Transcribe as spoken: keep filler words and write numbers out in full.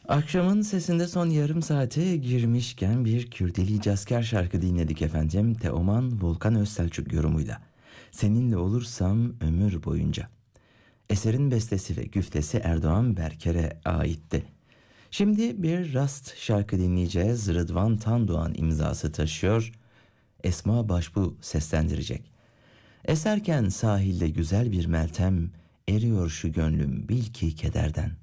Akşamın sesinde son yarım saate girmişken bir Kürdili Cazker şarkı dinledik efendim. Teoman Volkan Özselçuk yorumuyla. Seninle olursam ömür boyunca. Eserin bestesi ve güftesi Erdoğan Berker'e aitti. Şimdi bir Rast şarkı dinleyeceğiz. Rıdvan Tandoğan imzası taşıyor. Esma Başbu seslendirecek. Eserken sahilde güzel bir meltem, eriyor şu gönlüm bil ki kederden.